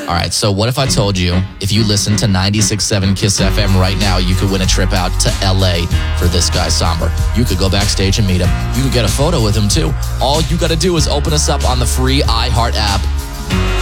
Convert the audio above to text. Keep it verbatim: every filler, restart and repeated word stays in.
All right, so what if I told you if you listen to ninety-six point seven KISS F M right now, you could win a trip out to L A for this guy, Somber. You could go backstage and meet him. You could get a photo with him, too. All you got to do is open us up on the free iHeart app